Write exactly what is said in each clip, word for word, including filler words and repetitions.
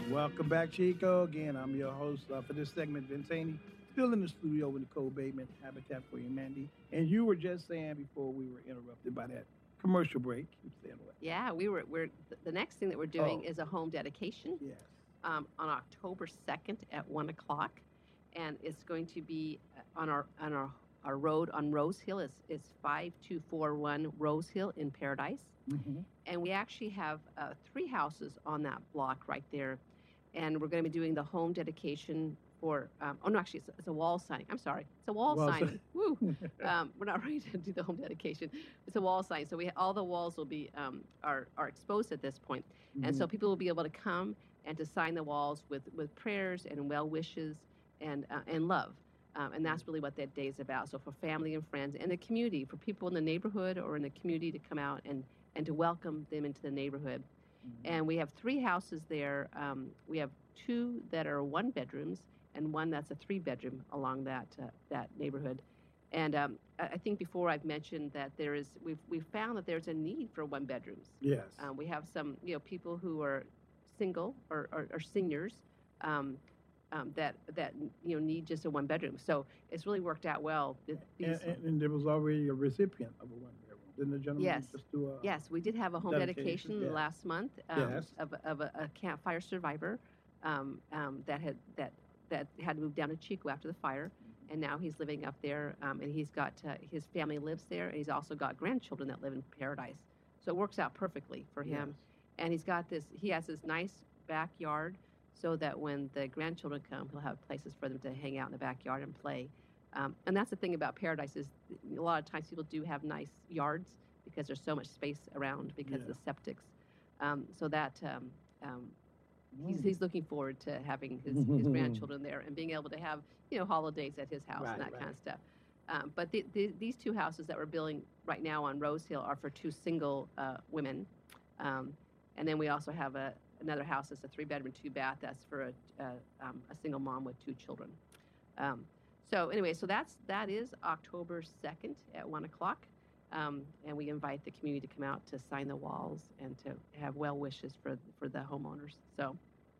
Welcome back, Chico. Again, I'm your host uh, for this segment, Vince Haney. Still in the studio with Nicole Bateman, Habitat for Humanity. And you were just saying before we were interrupted by that commercial break. Keep saying what? Yeah, we were. We're the next thing that we're doing Oh. is a home dedication. Yes. Um, on October second at one o'clock, and it's going to be on our on our our road on Rose Hill. It's it's five two four one Rose Hill in Paradise, Mm-hmm. and we actually have uh, three houses on that block right there, and we're going to be doing the home dedication for. Um, oh no, actually, it's, it's a wall signing. I'm sorry, it's a wall Wall signing. Woo! Um, we're not ready to do the home dedication. It's a wall sign, so we all the walls will be um, are are exposed at this point, Mm-hmm. and so people will be able to come and to sign the walls with, with prayers and well wishes and uh, and love. Um, and that's really what that day is about. So for family and friends and the community, for people in the neighborhood or in the community to come out and, and to welcome them into the neighborhood. Mm-hmm. And we have three houses there. Um, we have two that are one bedrooms and one that's a three bedroom along that uh, that neighborhood. And um, I I think before I've mentioned that there is we've we've found that there's a need for one bedrooms. Yes. Um, we have some you know people who are single or, or, or seniors um, um, that that you know need just a one bedroom. So it's really worked out well. Th- These, And, and, and there was already a recipient of a one bedroom. Didn't the gentleman Yes. just do a yes, we did have a home dedication? dedication Yes. last month um, Yes. of, a- of a, a campfire survivor um, um, that had that that had moved down to Chico after the fire, and now he's living up there. Um, and he's got uh, his family lives there, and he's also got grandchildren that live in Paradise. So it works out perfectly for him. Yes. And he's got this. He has this nice backyard, so that when the grandchildren come, he'll have places for them to hang out in the backyard and play. Um, and that's the thing about Paradise is a lot of times people do have nice yards because there's so much space around because Yeah. of the septics. Um, so that um, um, he's, Mm. he's looking forward to having his, his grandchildren there and being able to have you know holidays at his house Right, and that right. kind of stuff. Um, but the, the, these two houses that we're building right now on Rose Hill are for two single uh, women. Um, and then we also have a, another house that's a three bedroom, two bath. That's for a, a, um, a single mom with two children. Um, so anyway, so that's that is October second at one o'clock. Um, and we invite the community to come out to sign the walls and to have well wishes for for the homeowners. So,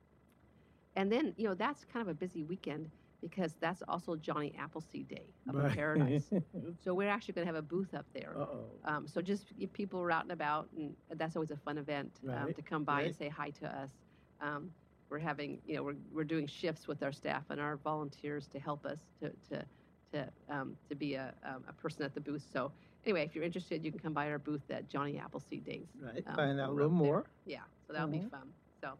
and then you know that's kind of a busy weekend because that's also Johnny Appleseed Day up in Right. Paradise. So we're actually going to have a booth up there. Uh oh. Um, so just if people are out and about, and that's always a fun event um, Right, to come by and right. say hi to us. Um, we're having, you know, we're, we're doing shifts with our staff and our volunteers to help us to to to um, to be a um, a person at the booth. So anyway, if you're interested, you can come by our booth at Johnny Appleseed Days. Right. um, Find out a over little up there. more. Yeah, so that'll be Mhm. fun. So,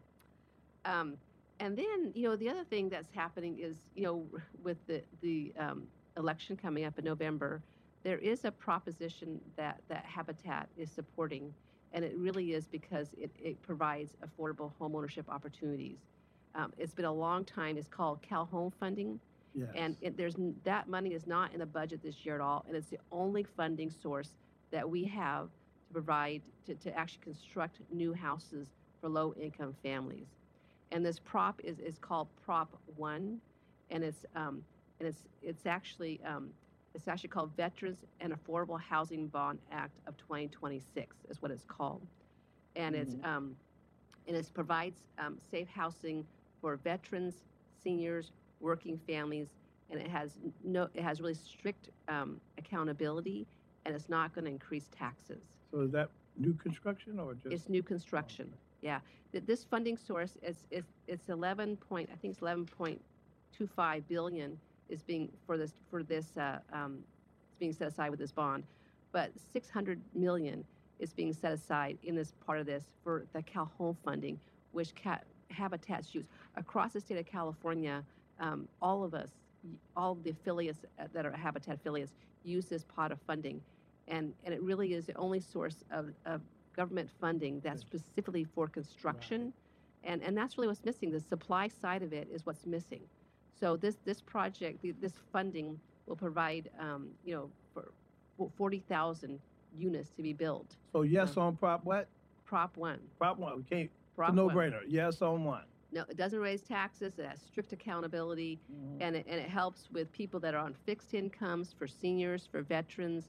um, and then you know the other thing that's happening is you know with the the um, election coming up in November, there is a proposition that that Habitat is supporting, and it really is because it, it provides affordable homeownership opportunities. Um, it's been a long time. It's called Cal Home Funding, Yes. and it, there's n- that money is not in the budget this year at all, and it's the only funding source that we have to provide to, to actually construct new houses for low-income families. And this prop is, is called Prop One, and it's um, and it's it's actually um, it's actually called Veterans and Affordable Housing Bond Act of twenty twenty-six is what it's called, and it's Mhm. um, and it provides um, safe housing for veterans, seniors, working families, and it has no it has really strict um, accountability, and it's not going to increase taxes. So is that new construction or just? It's new construction. okay. Yeah, Th- this funding source is is it's eleven point I think it's eleven point two five billion is being for this for this uh, um, it's being set aside with this bond, but six hundred million is being set aside in this part of this for the Cal Home funding, which Ca- Habitat's use across the state of California. Um, all of us, y- all of the affiliates uh, that are Habitat affiliates, use this pot of funding, and and it really is the only source of, of government funding that's Yes. specifically for construction, and and that's really what's missing. The supply side of it is what's missing. So this this project, th- this funding will provide, um, you know, for forty thousand units to be built. So yes on prop what? Prop one. Prop one. We can't. Prop It's a one. no-brainer. Yes on one. No, it doesn't raise taxes. It has strict accountability, Mhm. and it, and it helps with people that are on fixed incomes, for seniors, for veterans,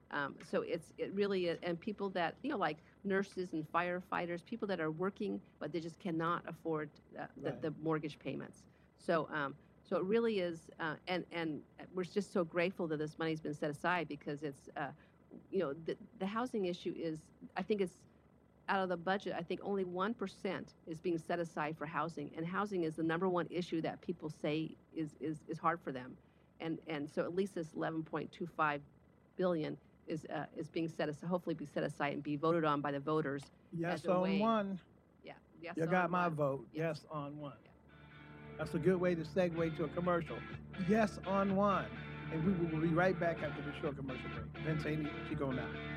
Um, so it's it really is, and people that you know like nurses and firefighters, people that are working but they just cannot afford uh, the, Right. the mortgage payments. So um, so it really is, uh, and and we're just so grateful that this money's been set aside because it's uh, you know the the housing issue is, I think it's out of the budget, I think only one percent is being set aside for housing, and housing is the number one issue that people say is is, is hard for them, and and so at least this eleven point two five billion is uh, is being set aside, hopefully be set aside and be voted on by the voters. Yes as a on way- one. Yeah, yes. You on got my one. vote. Yes. Yes on one. Yeah. That's a good way to segue to a commercial. Yes on one. And we will be right back after the short commercial break. Vince Haney, she go now.